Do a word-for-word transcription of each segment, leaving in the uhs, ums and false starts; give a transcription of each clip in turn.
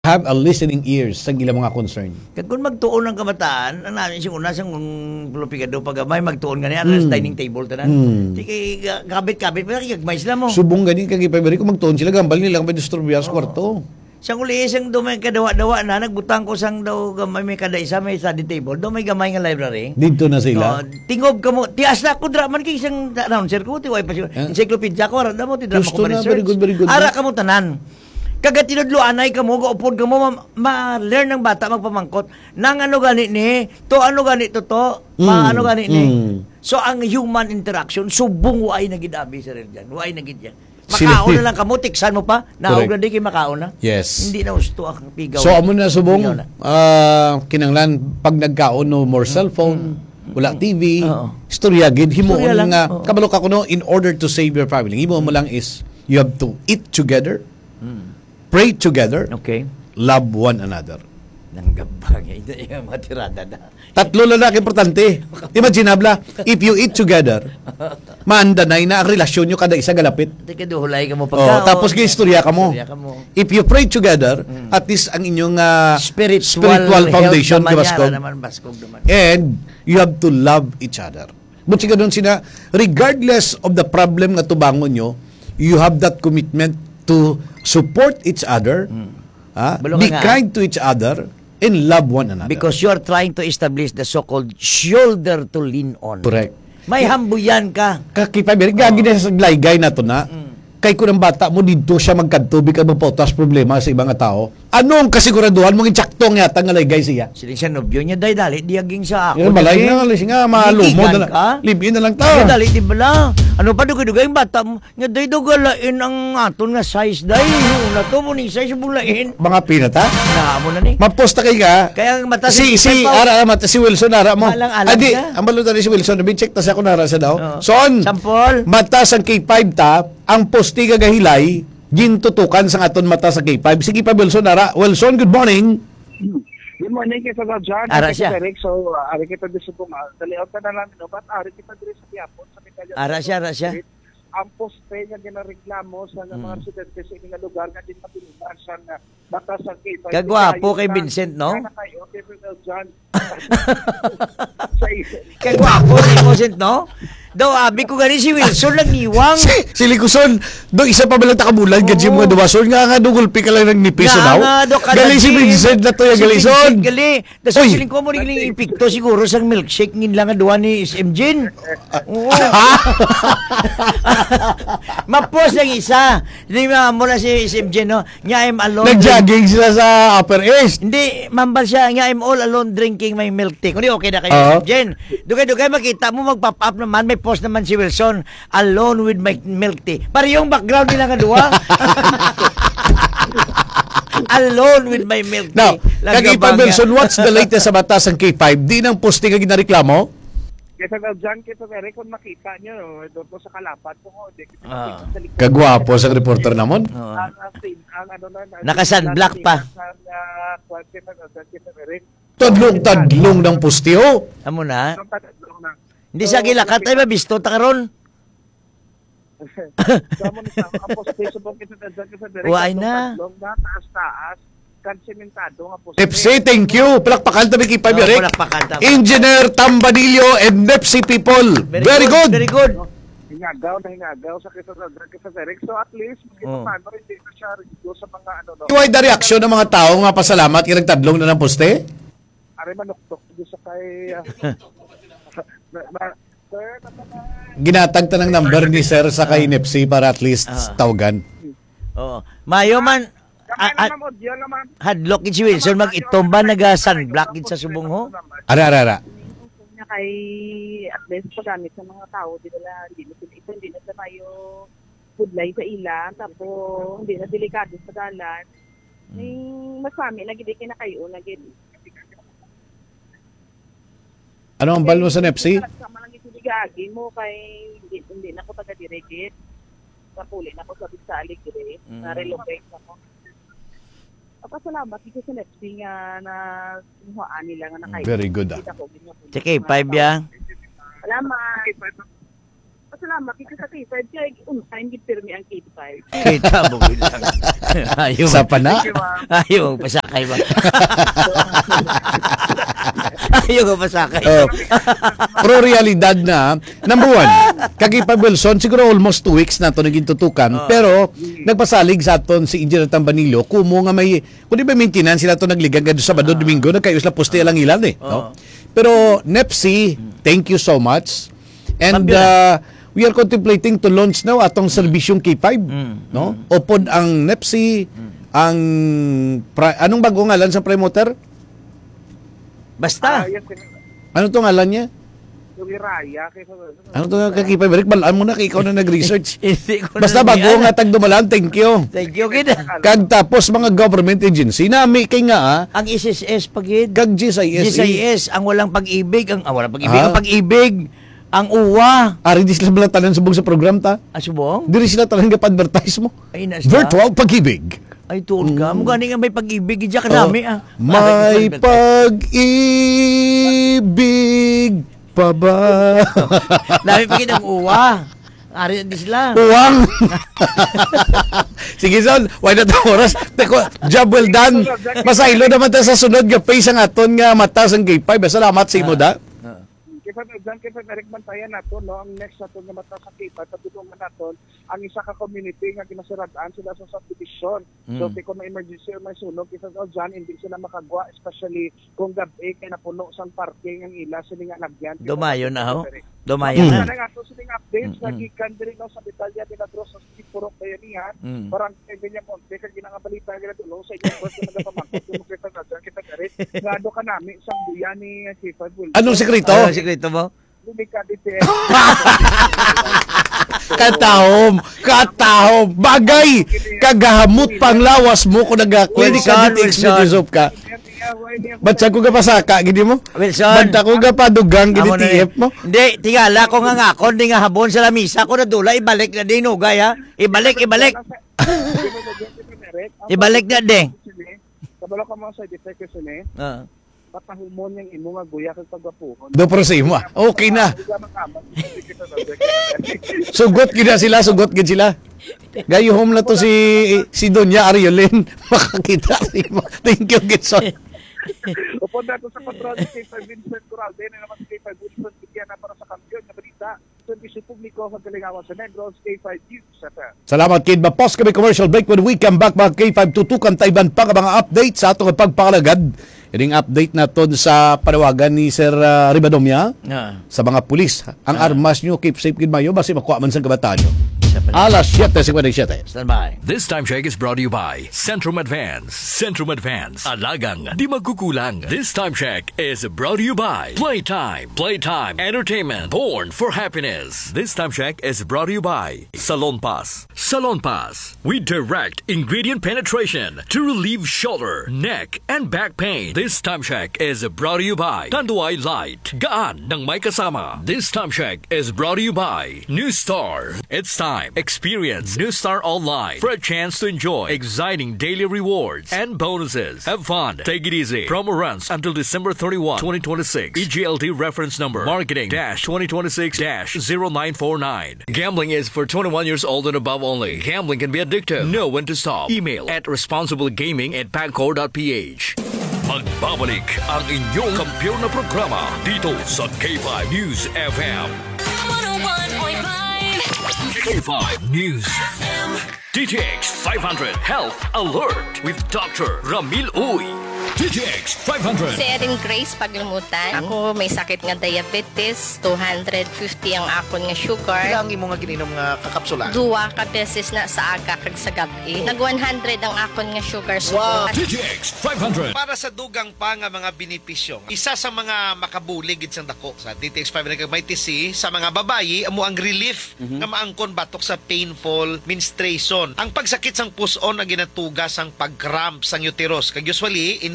have a listening ears sa gila mga concern. Kag kung magtuon ng kabataan, ang namin siya una siyang plupikado pag may magtuon gani alas mm. dining table tanan. Mm. Di kay kabit-kabit pa kagmay sila mo. Subong gani kag ipabari ko magtuon sila gambal nila may distribuyas oh. kwarto. Siyang uli siyang dumay kadawa-dawa na nagbutang ko sang daw gamay may kada isa may study table, daw may gamay nga library. Dito na sila. No, tingob ka mo. Tias na ko draman kay isang announcer ko, tiway pa siya. Encyclopedia ko ara mo ti drama ko research. Very good, very good. Ara ka mo tanan. Kaga tinudluanay ka mo, gaupod ka mo, ma-learn ma ng bata magpamangkot. Nang ano gani ni, to ano gani to to, mm. ma ano gani ni. Mm. So, ang human interaction, subong waay na gidabi sa rin dyan. Waay na gid yan. Makaon na lang ka mo, tiksan mo pa, naog na di kayo makaon na. Yes. Hindi na gusto ang pigaw. So, amo na subong, uh, kinanglan, pag nagkaon no more cellphone, mm. wala T V, uh-oh. Istorya gid, himo nga, uh-oh. Kabalo ka kuno, in order to save your family, himo mo lang is, you have to eat together, mm. pray together, okay, love one another. Nanggabang, hindi yung matirada na. Tatlo lalaki importante. Imagine, habla, if you eat together, maandanay na ang relasyon nyo kada isa galapit. Hindi ka duhulay ka mo pagkaon. Oh, tapos kaya istorya ka mo. If you pray together, mm. at least ang inyong uh, spiritual, spiritual foundation, naman yan, naman, baskog naman. And you have to love each other. But siya doon sina, regardless of the problem na tubangon nyo, you have that commitment to support each other, mm. uh, be nga, kind to each other, and love one another. Because you are trying to establish the so-called shoulder to lean on. Correct. May hambuyan ka. Kakipabir, gagi na sa glaygay na to na, mm. kay ko ng bata mo, dito siya magkantubig ka mapotas problema sa ibang tao. Anong kasiguraduhan mong itsaktong yata nga laygay siya? Siling siya nobyo niya, day dali, diaging sa ako. Yung balay na, alis nga, malumo na lang. Libin na lang tao. Day dali, di bala. Ano pa, dugay-dugay yung bata mo, nga day dugalain ang aton nga size, day. Una to mo ni size, bulain. Mga pinata? Na mo na ni. Maposta kay ka. Kaya mata si, si, ara, mata, si Wilson, ara mo. Alang-alang Adi, ka. ang balon na si Wilson, nabin-check ta siya kung nara sa daw. Oh. Son, Sampol. mata sa K five ta, ang posti gagahilay, gintutukan sa aton mata sa K five. Sige pa, Wilson, ara. Wilson, good morning. Good morning, kaya sa John. Ara siya. Eric, so, uh, ari kita dito po nga. Daliot ka na lang, no? Ba't ari kita dito sa Piapon? Sa Pitalya. Ara siya, ara siya. Ang poste nga ginareklamo sa hmm. mga residente sa inyong lugar nga din matinunan sa bata sa K five. Kagwapo kay Vincent, no? Kayo, kay John. Kagwapo kay Vincent, no? Daw, abi ko gani si Wilson lang niwang. Si, si Likuson, do isa pa balang takabulan, oh. Gadyo mo duwason, nga nga dugulpi ka lang ng nipiso daw. Gali si Vincent na to, ya galison. Gali, daso siling ko mo rin ipikto siguro sang milkshake, ngin lang nga duwa ni S M Jin. Oo. Mapos lang isa. Hindi mo na si S M Jin, no? Nga I'm alone. Nag-jogging sila sa Upper East. Hindi, mambal siya, nga I'm all alone drinking my milk tea. Kundi okay na kayo, uh-huh. S M Jin. Dugay-dugay makita mo, mag-pop up naman, may post naman si Wilson, alone with my milk tea. Para yung background nila nga duwa. Alone with my milk tea. Now, kag-ipa Wilson, what's the latest sa batas ng K five? Di nang poste ka ginareklamo? Kaya sa John, kita Eric, kung makita nyo, doon po sa Kalapat, kung hindi, ah. Kagwapo sa reporter namon. Oh. Ang, ang, ano na, nakasunblock pa. Tadlong-tadlong ng posteo. Amo na? Hindi sa gilakat ay mabisto ta karon. Why na? Taas-taas, kan sementado nga po. Nepsi, thank you. Palakpakan tabi kay Pabirek. Oh, Engineer Tambanillo and Nepsi people. Very, very good, good. Very good. Hingagaw na hingagaw sa kisa sa Derek. So at least, magkita oh. paano, hindi na siya rin sa mga ano. No? Why the reaction ng mga tao nga pasalamat kaya nagtadlong na ng poste? Ari manuktok doon sa kay... Uh, Ma, ma, sir, ginatag ta ng number ni sir sa kay uh, Nepsi para at least uh, tawagan. Oo. Mayo man hadlock si Wilson mag-itomba naga-sunblock sa subong ho. Ara ara ara. Na kay at least pagamit sa mga tao di nila hindi na sila ito hindi na sa mayo budlay sa ilan tapos hindi na delikado sa dalan. May masami na gid kay na kayo na gid. Ano ang bal mo sa Nepsi? Sama lang itiligagi mo kay hindi, hindi na ko taga-dirigit. Kapuli na ko sa Bisalig dire. Mm. Na-relocate na ko. Pasalamat dito sa Nepsi nga na sinuhaan nila nga na kayo. Very good ah. Sige, five ya. Salamat. Pasalamat kita sa K five kaya unsain gid pirmi ang K five. Kita mo bilang. Ayaw. Sa pana. Thank you, ma'am. Ayaw pasakay ba? Ayaw ko pasakay. Oh, pro realidad na, number one, kagi pa Wilson, siguro almost two weeks na to naging tutukan, pero nagpasalig sa aton si Engineer Tambanilo, kumo nga may, kung di ba maintenance sila to nagligang kadto Sabado, Domingo, nagkayos la poste lang ilan eh. No? Pero N E P S I, thank you so much. And uh, we are contemplating to launch now atong serbisyong K five. No? Upod ang N E P S I, ang, pra, anong bago ngalan sa promoter? Basta. Ah, yes, sir. Ano to ngalan niya? Yung Iraya. Kaya, Ano to nga kakipay? Balik, balaan mo na kay ikaw na nag-research. Hindi ko Basta na- bago nga tag dumalaan, thank you. Thank you, kid. Kag tapos mga government agency, nami kay nga ah, Ang S S S pagid. kag G S I S. G S I S, ang walang pag-ibig, ang ah, walang pag-ibig, Ah. ang pag-ibig, ang uwa. Ari di sila balatanan subong sa program ta. Asubong? Diri sila tanan advertise mo. Ay, nasa. Virtual pag-ibig. Ay, tuon ka. Mukha nga may pag-ibig. Diyan ka nami, ah. May pag-ibig pa ba? Dami pagid ang uwa. Ari di sila. Uwang. Sige son, why not oras? Teko, job well done. Masaylo naman ta sa sunod nga face ang aton nga mata sang K five. Salamat sa imo da. Kaya dyan, kaya narikbantayan nato, no, ang next nato nga mata sa K five, pagdudungan nato, ang isa ka community nga ginasiradaan sila sa subdivision. So, kung may emergency or may sunog, kaya dyan, hindi sila makagwa, especially kung gabi, kaya napuno sa parking ang ila, sila nga lagyan. Dumayo na, ho? Dumayo Kaya na. na nga ito silang updates, nagikan din no, sa Detalya de la Cruz, sa Sipurok Bayanihan, Mm. parang kay Ganyan Monte, kaya ginangabalita nila tulong sa inyong first na nagpamangkot, kung kita na dyan, kita garit, ngado ka namin, isang buya ni K five Wilson. Anong sekreto? Ano ang sikreto mo? Lumika di T S. Katahom, katahom, bagay, kagahamot pang lawas mo kung nag-clinical Wilson, details ka. Ba't siya ko ka pasaka, gini mo? Wilson. Ba't ako ka padugang, gini Amo na T F eh. mo? Hindi, tingala ko nga nga ako, hindi nga habon sa lamisa ko na dula, ibalik na din, ugay ha? Ibalik, ibalik. Ibalik na din. Kabalo ka mga side effect kasi ni, Ah. patahumon yung imo nga guya kag pagwapuhon. Do pro sa imo. ah. Okay na. Huwag ka makaman, hindi kita na. Sugot gid na sila, sugot gid sila. Gayo home na to si si Donya Ariolin. Makakita si mo. Thank you, Gitson. Upon na to sa patrol ni K five Vincent Coral, din na naman si K five Wilson, bigyan na para sa kampiyon na balita. Servicio Publiko sa Galingawan sa Negros, K five News. Salamat, Kid. Mapos kami commercial break. When we come back, mga K five, tutukan tayban pa ka mga update sa atong pagpakalagad. Ining update na to sa panawagan ni Sir uh, Ribadomya Ah. sa mga pulis. Ang armas nyo, keep safe, Kid Mayo, basi makuha man sa kabataan nyo. Alas siyete siyete. Stand by. This time check is brought to you by Centrum Advance. Centrum Advance. Alagang di magkukulang. This time check is brought to you by Playtime. Playtime Entertainment. Born for happiness. This time check is brought to you by Salon Pass. Salon Pass. We direct ingredient penetration to relieve shoulder, neck, and back pain. This time check is brought to you by Tanduay Light. Gaan ng may kasama. This time check is brought to you by New Star. It's time. Experience New Star Online for a chance to enjoy exciting daily rewards and bonuses. Have fun. Take it easy. Promo runs until December thirty-first, twenty twenty-six. E G L T reference number marketing dash twenty twenty-six dash zero nine four nine. Gambling is for twenty-one years old and above only. Gambling can be addictive. Know when to stop. Email at responsiblegaming at pagcor dot p h. Magbabalik ang inyong kampiyon na programa dito sa K five News F M. one oh one point five K five News F M. D T X five hundred Health Alert with Doctor Ramil Uy. D T X five hundred. Si Erin Grace Paglumutan. Ako may sakit nga diabetes, two hundred fifty ang akon nga sugar. Ilang imo nga gininom nga kakapsula? Duwa ka beses na sa aga kag sa gabi. Nag one hundred ang akon nga sugar sugar. D T X five hundred. Para sa dugang pa nga mga benepisyo, isa sa mga makabulig gid sang dako sa D T X five hundred kag may T C sa mga babayi amo ang relief nga maangkon batok sa painful menstruation. Ang pagsakit sang puson ang ginatugas ang pag-cramp sang uterus kag usually ini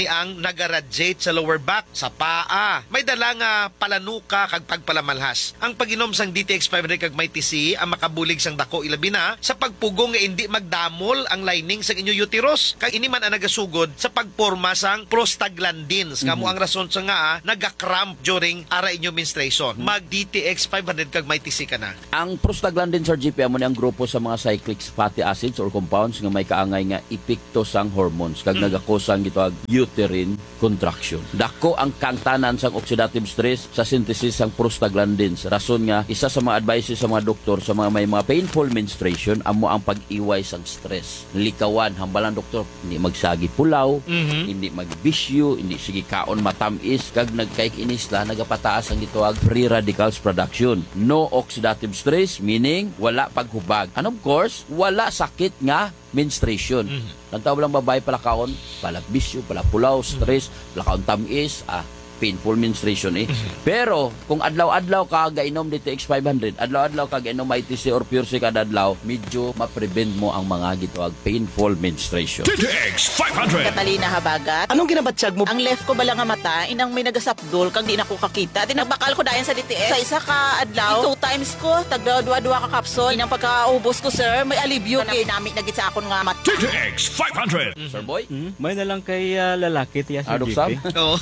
kini ang nagaradiate sa lower back, sa paa. May dala nga palanuka kag pagpalamalhas. Ang pag-inom sang D T X five hundred kag may T C ang makabulig sang dako ilabi na sa pagpugong nga hindi magdamol ang lining sa inyo uterus. Kag ini man ang nagasugod sa pagporma sang prostaglandins. Kamo ang rason sa nga ah, nagakramp during ara inyo menstruation. Mag D T X five hundred kag may T C ka na. Ang prostaglandins or G P amo ni ang grupo sa mga cyclic fatty acids or compounds nga may kaangay nga epekto sang hormones kag mm. nagakosang gitawag uterine contraction. Dako ang kangtanan sang oxidative stress sa synthesis sang prostaglandins. Rason nga isa sa mga advices sa mga doktor sa mga may mga painful menstruation amo ang pag-iway sang stress. Likawan hambalan doktor, hindi magsagi pulaw, mm-hmm. hindi magbisyo, hindi sige kaon matamis kag nagkaik inisla nagapataas ang gitawag free radicals production. No oxidative stress meaning wala paghubag. And of course, wala sakit nga menstruation. Mm-hmm. Lantaw lang babae pala kaon, pala bisyo, pala pulaw, stress, mm-hmm. pala kaon tamis, ah, painful menstruation eh. Mm-hmm. Pero kung adlaw-adlaw ka gainom D T X five hundred, adlaw-adlaw ka gainom I T C or Pure C kada adlaw, medyo ma-prevent mo ang mga gitawag painful menstruation. D T X five hundred. Katalina Habagat. Anong ginabatsyag mo? Ang left ko bala nga mata, inang may nagasapdol kang di na ko kakita. Tinagbakal ko dayan sa D T X. Sa isa ka adlaw, two times ko, tagdaw dua-dua ka kapsol. Inang pagkaubos ko, sir, may alibyo. Kay namin nagit sa akon nga mata. D T X five hundred. Mm-hmm. Sir Boy? Mm-hmm. May na lang kay uh, lalaki tiya si Adok G P. Sam? Oo.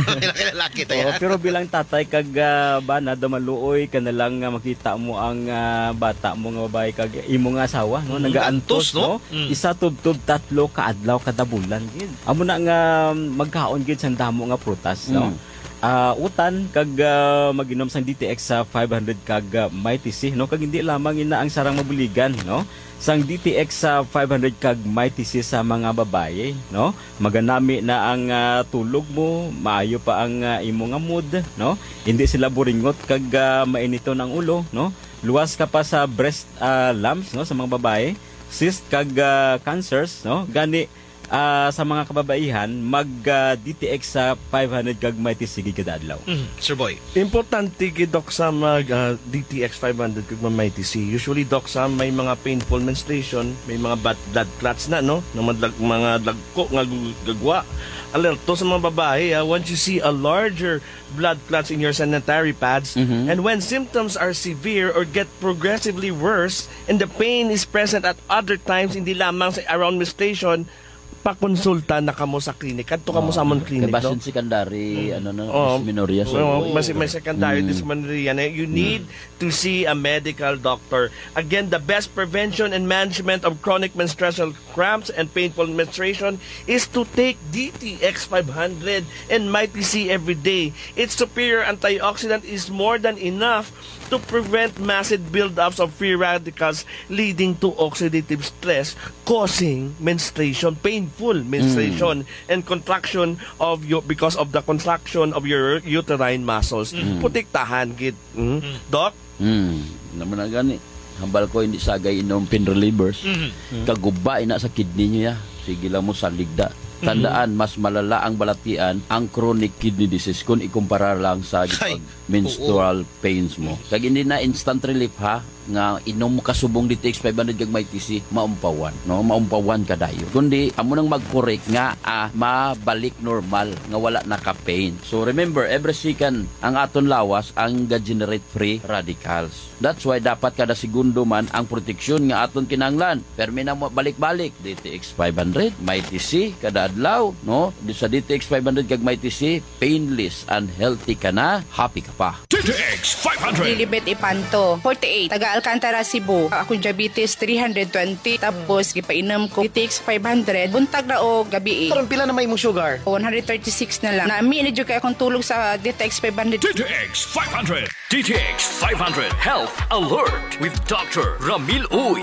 Lalaki tayo. Oo, pero bilang tatay kag uh, bana damaluoy ka na lang uh, makita mo ang uh, bata mo nga babae kag imo nga asawa no, Mm, nagaantos no? no. Mm. Isa tubtub tatlo ka adlaw kada bulan gid. Amo na nga magkaon gid sa damo nga prutas no. Uh, utan kag uh, maginom sang D T X sa five hundred kag uh, may T C no, kag hindi lamang ina ang sarang mabuligan no. Sang D T X sa five hundred kag may T C sa mga babaye no, maganami na ang uh, tulog mo, maayo pa ang uh, imo nga mood no, hindi sila buringot kag uh, mainito ng ulo no, luwas ka pa sa breast uh, lumps no sa mga babaye, cyst kag uh, cancers no, gani uh, sa mga kababaihan mag uh, D T X sa five hundred kag may T C kada adlaw. Mm-hmm. Sir Boy. Importante gid dok sa mag uh, D T X five hundred kag may T C. Usually dok sa may mga painful menstruation, may mga bad blood clots na no, ng mga, mga dagko nga gagwa. Alerto sa mga babae, uh, once you see a larger blood clots in your sanitary pads, mm-hmm. and when symptoms are severe or get progressively worse and the pain is present at other times, hindi lamang sa around menstruation, pakonsulta na kamo sa klinik. Kadto kamo oh, sa amon klinik. Basin secondary, ano na, oh, dysmenorrhea. So, oh, mas may secondary mm. dysmenorrhea na. You need mm. to see a medical doctor. Again, the best prevention and management of chronic menstrual cramps and painful menstruation is to take D T X five hundred and may T C every day. Its superior antioxidant is more than enough to prevent massive buildups of free radicals leading to oxidative stress, causing menstruation, painful menstruation, mm. and contraction of your because of the contraction of your uterine muscles. Mm. Putiktahan gid. Mm. Mm. Doc? Mm. Naman na gani. Hambal ko hindi sagay inom pain relievers. Mm. Kaguba ina sa kidney niya. Sige lang mo saligda. Tandaan, mas malala ang balatian ang chronic kidney disease kung ikumpara lang sa gitag menstrual pains mo. Kag hindi na instant relief ha, nga inom mo kasubong D T X five hundred kag may T C, maumpawan, no? Maumpawan ka dayo. Kundi amo nang mag-correct nga ah, mabalik normal nga wala na ka pain. So remember, every second ang aton lawas ang ga-generate free radicals. That's why dapat kada segundo man ang proteksyon nga aton kinahanglan. Permi na mo balik-balik D T X five hundred, may T C kada adlaw, no? Di sa D T X five hundred kag may T C, painless and healthy ka na, happy ka pa. D T X five hundred. Lilibet Ipanto, forty-eight, taga Alcantara, Cebu. Akong diabetes three hundred twenty, tapos gipainom ko D T X five hundred, buntag na o gabi. Karon pila na may mong sugar? one thirty-six na lang. Nami na jud kay akong tulog sa D T X five hundred. D T X five hundred. D T X five hundred Health Alert with Doctor Ramil Uy.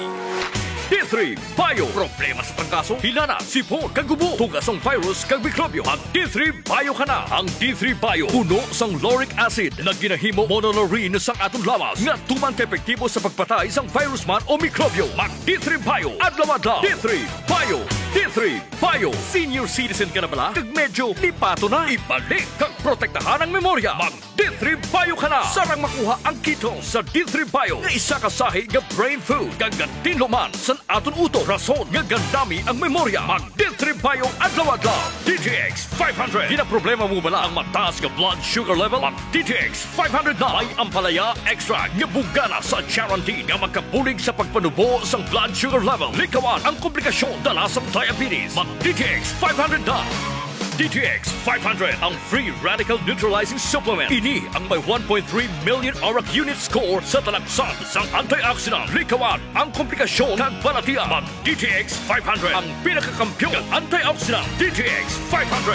D three Bio. Problema sa trangkaso, hinana, sipon, kagubo, tugasong virus, kag mikrobyo. Ang D three Bio ka na. Ang D three Bio, puno sang lauric acid na ginahimo monolaurin sang atong lawas nga tuman ka-epektibo sa pagpatay sang virus man o mikrobyo. Mag D three Bio. Adlaw-adlaw. D three Bio. D three Bio. Senior citizen ka na bala? Kag medyo lipato na. Ibalik kag protektahan ang memorya. Mag D three Bio ka na. Sarang makuha ang keto sa D three Bio nga isa ka sahi nga brain food kag gantinlo man sa aton uto. Rason nga gandami ang memorya. Mag D three Bio adlaw-adlaw. D T X five hundred. Ginaproblema mo bala ang mataas nga blood sugar level? Mag D T X five hundred na. May ampalaya extract nga bugana sa Charantin nga magkabulig sa pagpanubo sa blood sugar level. Likawan ang komplikasyon dala sa diabetes. Mag D T X five hundred na. D T X five hundred, ang free radical neutralizing supplement. Ini ang may one point three million O R A C unit score sa talagsan sang antioxidant. Likawan ang komplikasyon ng balatiya. Mag D T X five hundred, ang pinakakampyon ng antioxidant. D T X five hundred.